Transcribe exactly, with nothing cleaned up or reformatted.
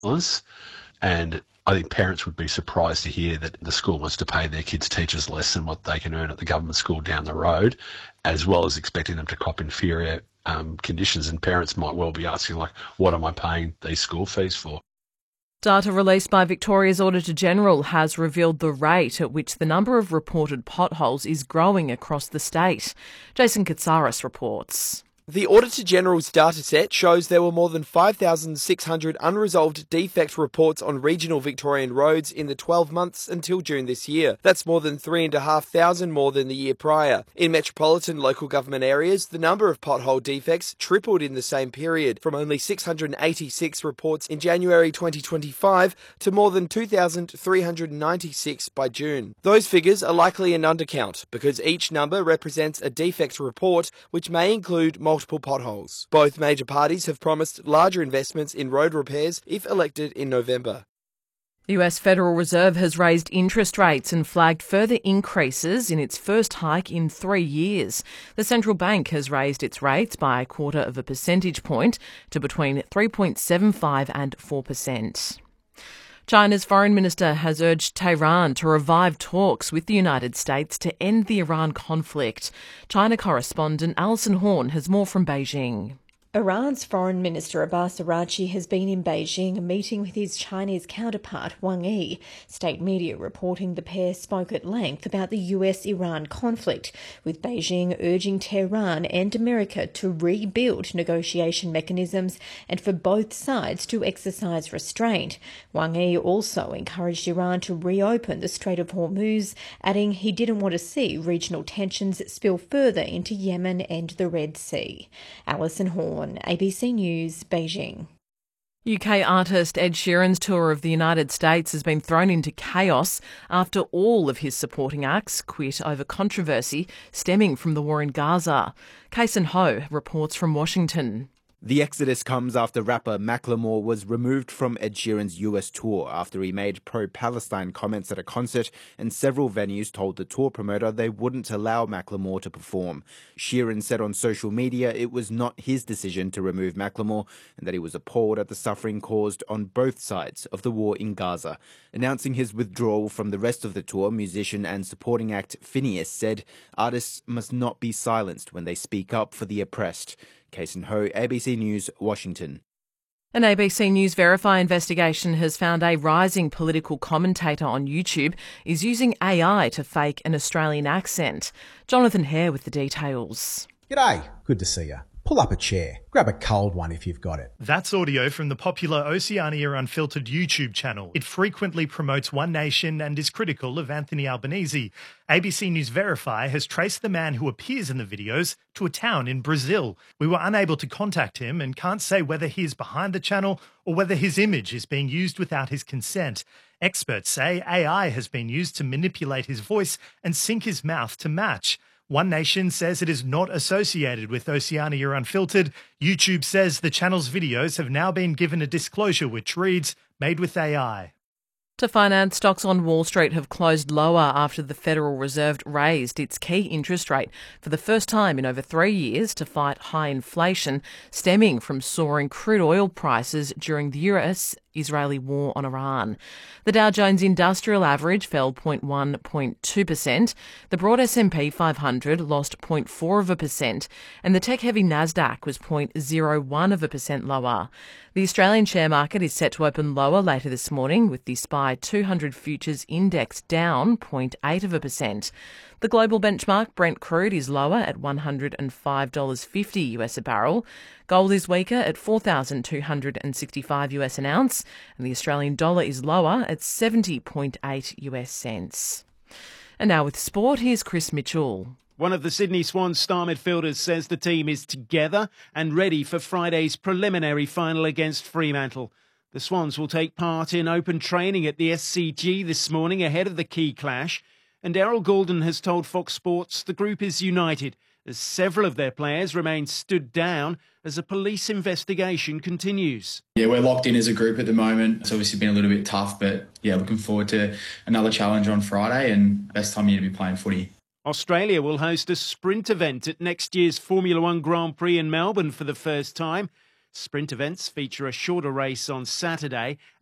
dollars. And I think parents would be surprised to hear that the school wants to pay their kids' teachers less than what they can earn at the government school down the road, as well as expecting them to cop inferior um, conditions. And parents might well be asking, like, what am I paying these school fees for? Data released by Victoria's Auditor-General has revealed the rate at which the number of reported potholes is growing across the state. Jason Katsaris reports. The Auditor-General's dataset shows there were more than five thousand six hundred unresolved defect reports on regional Victorian roads in the twelve months until June this year. That's more than three thousand five hundred more than the year prior. In metropolitan local government areas, the number of pothole defects tripled in the same period, from only six hundred eighty-six reports in January twenty twenty-five to more than two thousand three hundred ninety-six by June. Those figures are likely an undercount, because each number represents a defect report, which may include multiple multiple potholes. Both major parties have promised larger investments in road repairs if elected in November. The U S Federal Reserve has raised interest rates and flagged further increases in its first hike in three years. The central bank has raised its rates by a quarter of a percentage point to between three point seven five and four percent. China's foreign minister has urged Tehran to revive talks with the United States to end the Iran conflict. China correspondent Alison Horn has more from Beijing. Iran's Foreign Minister Abbas Araghchi has been in Beijing meeting with his Chinese counterpart Wang Yi. State media reporting the pair spoke at length about the U S Iran conflict, with Beijing urging Tehran and America to rebuild negotiation mechanisms and for both sides to exercise restraint. Wang Yi also encouraged Iran to reopen the Strait of Hormuz, adding he didn't want to see regional tensions spill further into Yemen and the Red Sea. Alison Horn, A B C News, Beijing. U K artist Ed Sheeran's tour of the United States has been thrown into chaos after all of his supporting acts quit over controversy stemming from the war in Gaza. Kason Ho reports from Washington. The exodus comes after rapper Macklemore was removed from Ed Sheeran's U S tour after he made pro-Palestine comments at a concert, and several venues told the tour promoter they wouldn't allow Macklemore to perform. Sheeran said on social media it was not his decision to remove Macklemore and that he was appalled at the suffering caused on both sides of the war in Gaza. Announcing his withdrawal from the rest of the tour, musician and supporting act Phineas said artists must not be silenced when they speak up for the oppressed. Kason Ho, A B C News, Washington. An A B C News Verify investigation has found a rising political commentator on YouTube is using A I to fake an Australian accent. Jonathan Hare with the details. G'day, good to see you. Pull up a chair. Grab a cold one if you've got it. That's audio from the popular Oceania Unfiltered YouTube channel. It frequently promotes One Nation and is critical of Anthony Albanese. A B C News Verify has traced the man who appears in the videos to a town in Brazil. We were unable to contact him and can't say whether he is behind the channel or whether his image is being used without his consent. Experts say A I has been used to manipulate his voice and sync his mouth to match. One Nation says it is not associated with Oceania Unfiltered. YouTube says the channel's videos have now been given a disclosure which reads, made with A I. To finance, stocks on Wall Street have closed lower after the Federal Reserve raised its key interest rate for the first time in over three years to fight high inflation stemming from soaring crude oil prices during the U S Israeli war on Iran. The Dow Jones Industrial Average fell zero point one point two percent, the broad S and P five hundred lost zero point four of a percent, and the tech-heavy Nasdaq was zero point zero one of a percent lower. The Australian share market is set to open lower later this morning, with the S P Y two hundred futures index down zero point eight of a percent. The global benchmark Brent crude is lower at one hundred five dollars fifty US a barrel. Gold is weaker at four thousand two hundred sixty-five US an ounce, and the Australian dollar is lower at seventy point eight US cents. And now with sport, here's Chris Mitchell. One of the Sydney Swans star midfielders says the team is together and ready for Friday's preliminary final against Fremantle. The Swans will take part in open training at the S C G this morning ahead of the key clash. And Errol Goulden has told Fox Sports the group is united as several of their players remain stood down as a police investigation continues. Yeah, we're locked in as a group at the moment. It's obviously been a little bit tough, but yeah, looking forward to another challenge on Friday and best time of year to be playing footy. Australia will host a sprint event at next year's Formula One Grand Prix in Melbourne for the first time. Sprint events feature a shorter race on Saturday